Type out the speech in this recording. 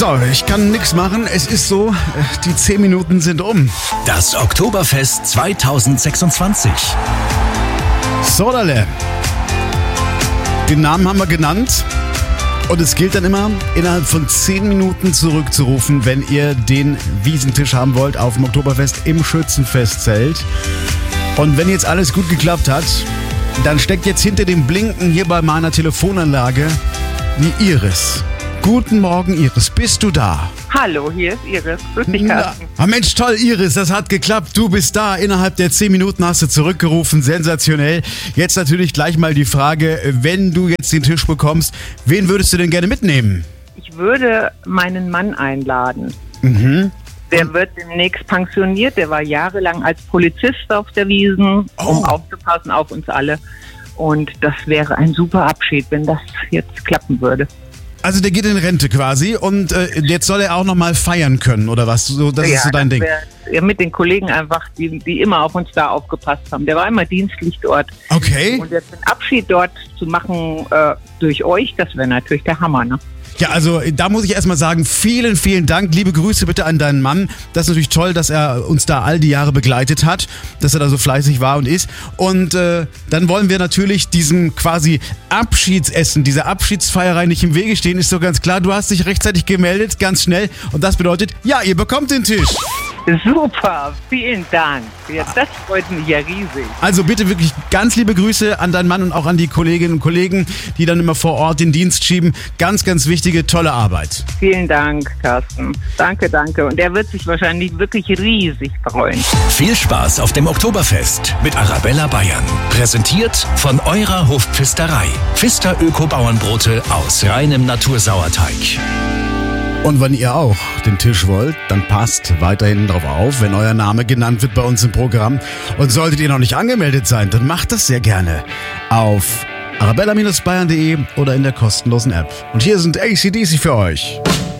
So, ich kann nichts machen. Es ist so, die 10 Minuten sind um. Das Oktoberfest 2026. Sodale. Den Namen haben wir genannt. Und es gilt dann immer, innerhalb von 10 Minuten zurückzurufen, wenn ihr den Wiesentisch haben wollt auf dem Oktoberfest im Schützenfestzelt. Und wenn jetzt alles gut geklappt hat, dann steckt jetzt hinter dem Blinken hier bei meiner Telefonanlage die Iris. Guten Morgen, Iris. Bist du da? Hallo, hier ist Iris. Grüß dich, Carsten. Mensch, toll, Iris, das hat geklappt. Du bist da. Innerhalb der 10 Minuten hast du zurückgerufen. Sensationell. Jetzt natürlich gleich mal die Frage, wenn du jetzt den Tisch bekommst, wen würdest du denn gerne mitnehmen? Ich würde meinen Mann einladen. Mhm. Der wird demnächst pensioniert. Der war jahrelang als Polizist auf der Wiesn, um aufzupassen auf uns alle. Und das wäre ein super Abschied, wenn das jetzt klappen würde. Also der geht in Rente quasi und jetzt soll er auch nochmal feiern können, oder was? So, das ist so dein Ding. Ja, mit den Kollegen einfach, die immer auf uns da aufgepasst haben. Der war immer dienstlich dort. Okay. Und jetzt den Abschied dort zu machen durch euch, das wäre natürlich der Hammer, ne? Ja, also da muss ich erstmal sagen, vielen, vielen Dank. Liebe Grüße bitte an deinen Mann. Das ist natürlich toll, dass er uns da all die Jahre begleitet hat, dass er da so fleißig war und ist. Und dann wollen wir natürlich diesem quasi Abschiedsessen, dieser Abschiedsfeierei nicht im Wege stehen, ist so ganz klar. Du hast dich rechtzeitig gemeldet, ganz schnell. Und das bedeutet, ja, ihr bekommt den Tisch. Super, vielen Dank. Ja, das freut mich ja riesig. Also bitte wirklich ganz liebe Grüße an deinen Mann und auch an die Kolleginnen und Kollegen, die dann immer vor Ort den Dienst schieben. Ganz, ganz wichtige, tolle Arbeit. Vielen Dank, Carsten. Danke, danke. Und er wird sich wahrscheinlich wirklich riesig freuen. Viel Spaß auf dem Oktoberfest mit Arabella Bayern. Präsentiert von eurer Hofpfisterei. Pfister Öko-Bauernbrote aus reinem Natursauerteig. Und wenn ihr auch den Tisch wollt, dann passt weiterhin drauf auf, wenn euer Name genannt wird bei uns im Programm. Und solltet ihr noch nicht angemeldet sein, dann macht das sehr gerne auf arabella-bayern.de oder in der kostenlosen App. Und hier sind AC/DC für euch.